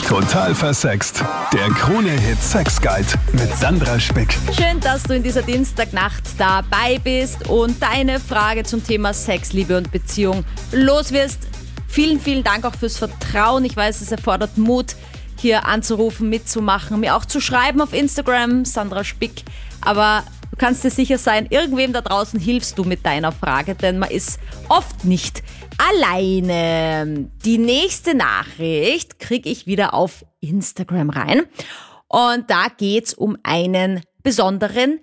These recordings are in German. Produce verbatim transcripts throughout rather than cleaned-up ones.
Total versext. Der Krone-Hit Sex Guide mit Sandra Spick. Schön, dass du in dieser Dienstagnacht dabei bist und deine Frage zum Thema Sex, Liebe und Beziehung loswirst. Vielen, vielen Dank auch fürs Vertrauen. Ich weiß, es erfordert Mut, hier anzurufen, mitzumachen, mir auch zu schreiben auf Instagram, Sandra Spick. Aber du kannst dir sicher sein, irgendwem da draußen hilfst du mit deiner Frage, denn man ist oft nicht alleine. Die nächste Nachricht kriege ich wieder auf Instagram rein. Und da geht's um einen besonderen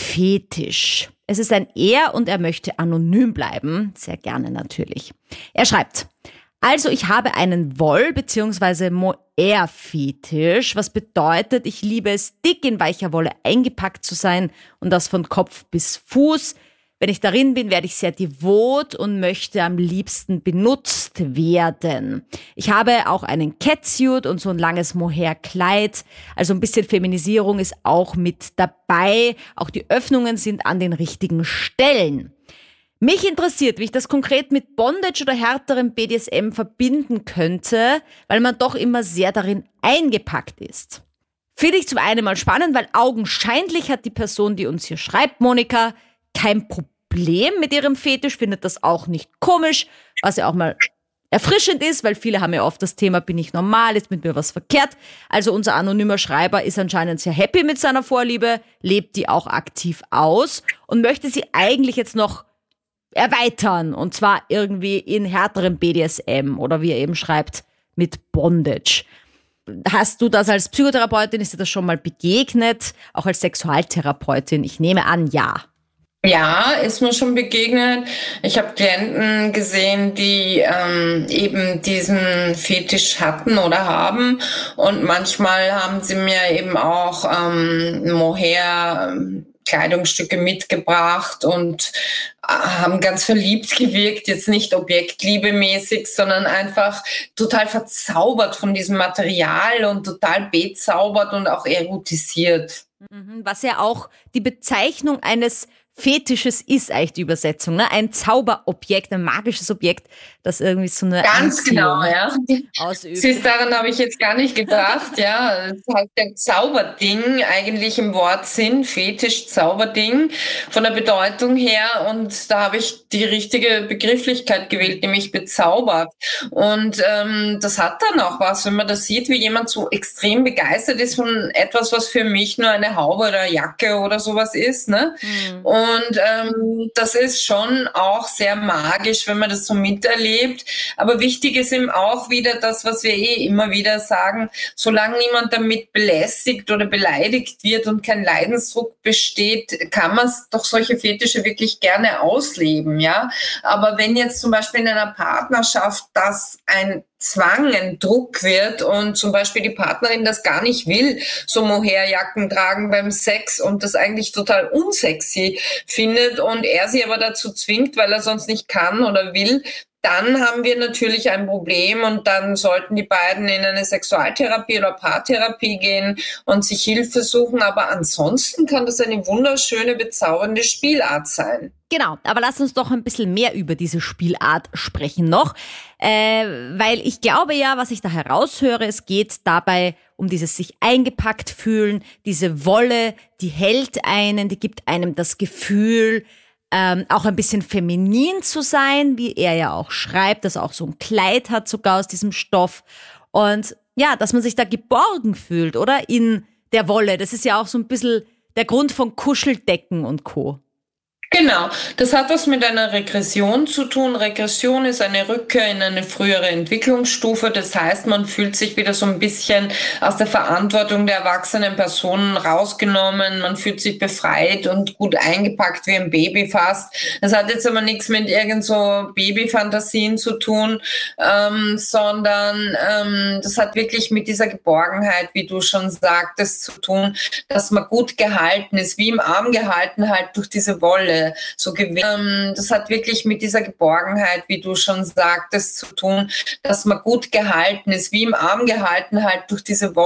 Fetisch. Es ist ein Er und er möchte anonym bleiben. Sehr gerne natürlich. Er schreibt: Also ich habe einen Woll- bzw. Mohair-Fetisch, was bedeutet, ich liebe es, dick in weicher Wolle eingepackt zu sein und das von Kopf bis Fuß. Wenn ich darin bin, werde ich sehr devot und möchte am liebsten benutzt werden. Ich habe auch einen Catsuit und so ein langes Mohair-Kleid. Also ein bisschen Feminisierung ist auch mit dabei. Auch die Öffnungen sind an den richtigen Stellen. Mich interessiert, wie ich das konkret mit Bondage oder härterem B D S M verbinden könnte, weil man doch immer sehr darin eingepackt ist. Finde ich zum einen mal spannend, weil augenscheinlich hat die Person, die uns hier schreibt, Monika, kein Problem mit ihrem Fetisch, findet das auch nicht komisch, was ja auch mal erfrischend ist, weil viele haben ja oft das Thema, bin ich normal, ist mit mir was verkehrt. Also unser anonymer Schreiber ist anscheinend sehr happy mit seiner Vorliebe, lebt die auch aktiv aus und möchte sie eigentlich jetzt noch erweitern, und zwar irgendwie in härterem B D S M oder wie er eben schreibt, mit Bondage. Hast du das als Psychotherapeutin, ist dir das schon mal begegnet? Auch als Sexualtherapeutin? Ich nehme an, ja. Ja, ist mir schon begegnet. Ich habe Klienten gesehen, die ähm, eben diesen Fetisch hatten oder haben, und manchmal haben sie mir eben auch ähm, Mohair Kleidungsstücke mitgebracht und haben ganz verliebt gewirkt, jetzt nicht objektliebemäßig, sondern einfach total verzaubert von diesem Material und total bezaubert und auch erotisiert. Was ja auch die Bezeichnung eines Fetisches ist eigentlich die Übersetzung, ne? Ein Zauberobjekt, ein magisches Objekt, das irgendwie so eine Ganz Anziehung genau, ja. ausübt. Siehst, daran habe ich jetzt gar nicht gedacht, ja. Es heißt ein Zauberding, eigentlich im Wortsinn, Fetisch, Zauberding, von der Bedeutung her, und da habe ich die richtige Begrifflichkeit gewählt, nämlich bezaubert. Und ähm, das hat dann auch was, wenn man das sieht, wie jemand so extrem begeistert ist von etwas, was für mich nur eine Haube oder Jacke oder sowas ist, ne? Mhm. Und ähm, das ist schon auch sehr magisch, wenn man das so miterlebt. Aber wichtig ist eben auch wieder das, was wir eh immer wieder sagen: Solange niemand damit belästigt oder beleidigt wird und kein Leidensdruck besteht, kann man doch solche Fetische wirklich gerne ausleben, ja. Aber wenn jetzt zum Beispiel in einer Partnerschaft das ein Zwang, ein Druck wird und zum Beispiel die Partnerin das gar nicht will, so Mohairjacken tragen beim Sex, und das eigentlich total unsexy findet und er sie aber dazu zwingt, weil er sonst nicht kann oder will, dann haben wir natürlich ein Problem, und dann sollten die beiden in eine Sexualtherapie oder Paartherapie gehen und sich Hilfe suchen. Aber ansonsten kann das eine wunderschöne, bezaubernde Spielart sein. Genau, aber lass uns doch ein bisschen mehr über diese Spielart sprechen noch, äh, weil ich glaube ja, was ich da heraushöre, es geht dabei um dieses sich eingepackt fühlen, diese Wolle, die hält einen, die gibt einem das Gefühl, ähm, auch ein bisschen feminin zu sein, wie er ja auch schreibt, dass er auch so ein Kleid hat sogar aus diesem Stoff, und ja, dass man sich da geborgen fühlt, oder? In der Wolle, das ist ja auch so ein bisschen der Grund von Kuscheldecken und Co. Genau, das hat was mit einer Regression zu tun. Regression ist eine Rückkehr in eine frühere Entwicklungsstufe. Das heißt, man fühlt sich wieder so ein bisschen aus der Verantwortung der erwachsenen Personen rausgenommen. Man fühlt sich befreit und gut eingepackt wie ein Baby fast. Das hat jetzt aber nichts mit irgend so Babyfantasien zu tun, ähm, sondern ähm, das hat wirklich mit dieser Geborgenheit, wie du schon sagtest, zu tun, dass man gut gehalten ist, wie im Arm gehalten halt durch diese Wolle. So ähm, das hat wirklich mit dieser Geborgenheit, wie du schon sagtest, zu tun, dass man gut gehalten ist, wie im Arm gehalten halt durch diese Wolle.